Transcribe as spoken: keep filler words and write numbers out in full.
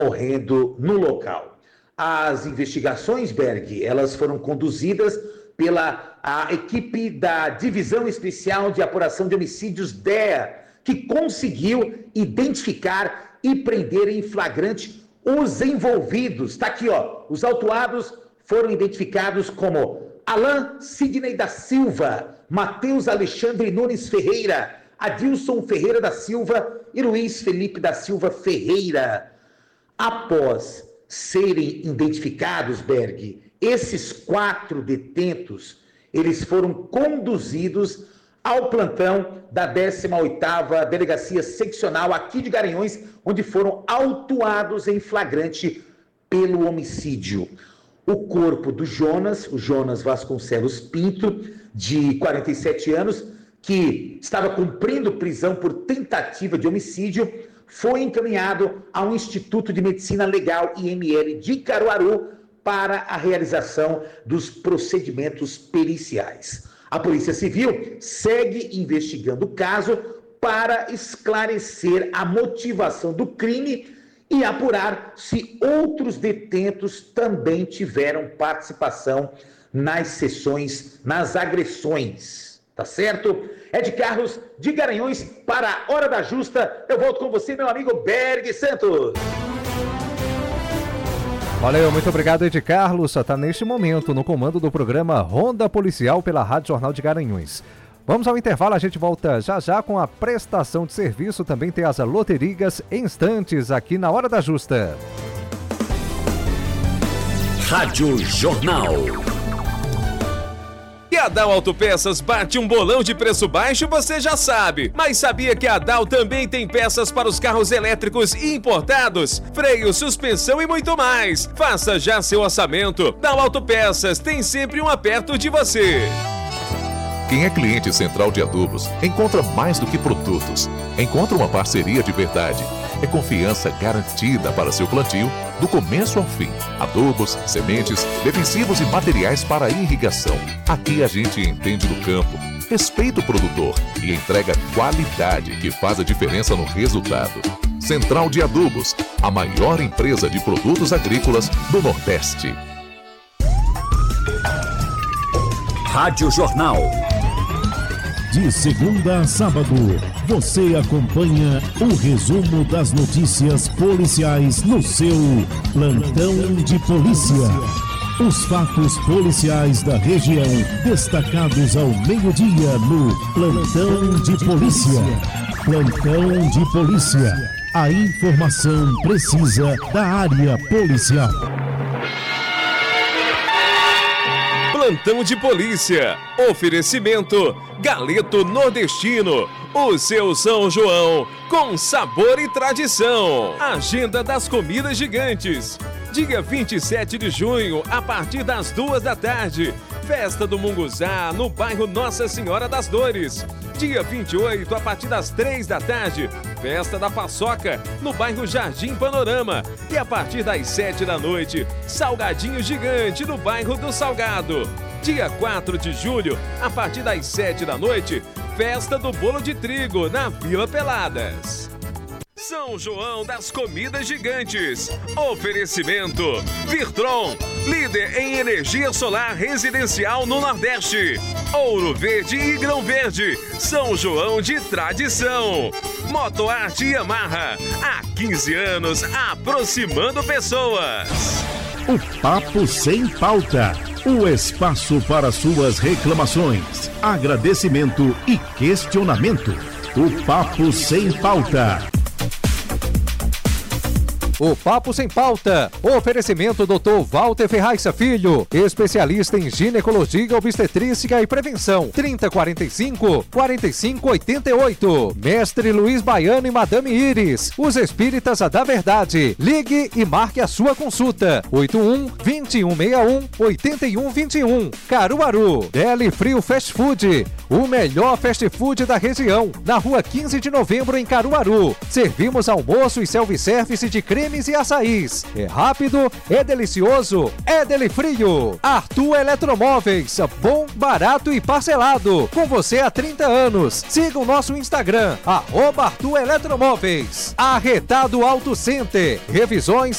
ocorrendo no local. As investigações, Berg, elas foram conduzidas pela a equipe da Divisão Especial de Apuração de Homicídios, D E A, que conseguiu identificar e prender em flagrante os envolvidos. Está aqui, ó, os autuados foram identificados como Alain Sidney da Silva, Matheus Alexandre Nunes Ferreira, Adilson Ferreira da Silva e Luiz Felipe da Silva Ferreira. Após serem identificados, Berg, esses quatro detentos, eles foram conduzidos ao plantão da décima oitava Delegacia Seccional aqui de Garanhuns, onde foram autuados em flagrante pelo homicídio. O corpo do Jonas, o Jonas Vasconcelos Pinto, de quarenta e sete anos, que estava cumprindo prisão por tentativa de homicídio, foi encaminhado ao Instituto de Medicina Legal I M L de Caruaru para a realização dos procedimentos periciais. A Polícia Civil segue investigando o caso para esclarecer a motivação do crime e apurar se outros detentos também tiveram participação nas sessões, nas agressões. Tá certo? Ed Carlos, de Garanhuns, para a Hora da Justa. Eu volto com você, meu amigo Berg Santos. Valeu, muito obrigado, Ed Carlos. Está neste momento no comando do programa Ronda Policial pela Rádio Jornal de Garanhuns. Vamos ao intervalo, a gente volta já já com a prestação de serviço. Também tem as loterias em instantes aqui na Hora da Justa. Rádio Jornal. E a Dal Autopeças bate um bolão de preço baixo, você já sabe. Mas sabia que a Dal também tem peças para os carros elétricos importados? Freio, suspensão e muito mais. Faça já seu orçamento. Dal Autopeças tem sempre um perto de você. Quem é cliente Central de Adubos encontra mais do que produtos. Encontra uma parceria de verdade. É confiança garantida para seu plantio, do começo ao fim. Adubos, sementes, defensivos e materiais para irrigação. Aqui a gente entende do campo, respeita o produtor e entrega qualidade que faz a diferença no resultado. Central de Adubos, a maior empresa de produtos agrícolas do Nordeste. Rádio Jornal. De segunda a sábado, você acompanha o resumo das notícias policiais no seu Plantão de Polícia. Os fatos policiais da região, destacados ao meio-dia no Plantão de Polícia. Plantão de Polícia. A informação precisa da área policial. Plantão de Polícia. Oferecimento Galeto Nordestino. O seu São João com sabor e tradição. Agenda das comidas gigantes. Dia vinte e sete de junho, a partir das duas da tarde. Festa do Munguzá, no bairro Nossa Senhora das Dores. Dia vinte e oito, a partir das três da tarde, Festa da Paçoca, no bairro Jardim Panorama. E a partir das sete da noite, Salgadinho Gigante, no bairro do Salgado. Dia quatro de julho, a partir das sete da noite, Festa do Bolo de Trigo, na Vila Peladas. São João das Comidas Gigantes. Oferecimento Virtron, líder em energia solar residencial no Nordeste. Ouro Verde e Grão Verde, São João de tradição. Motoarte Yamaha, há quinze anos aproximando pessoas. O Papo Sem Pauta, o espaço para suas reclamações, agradecimento e questionamento. O Papo Sem Pauta. O Papo Sem Pauta. Oferecimento doutor Walter Ferraixa Filho, especialista em ginecologia, obstetrícia e prevenção. trinta, quarenta e cinco, quarenta e cinco, oitenta e oito. Mestre Luiz Baiano e Madame Iris, os espíritas da verdade. Ligue e marque a sua consulta. oito um, vinte e um, sessenta e um, oitenta e um, vinte e um. Caruaru. Deli Frio Fast Food, o melhor fast food da região. Na rua quinze de novembro, em Caruaru. Servimos almoço e self-service de creme e açaís. É rápido, é delicioso, é Deli Frio. Arthur Eletromóveis, bom, barato e parcelado. Com você há trinta anos. Siga o nosso Instagram, arroba Arthur Eletromóveis. Arretado Auto Center, revisões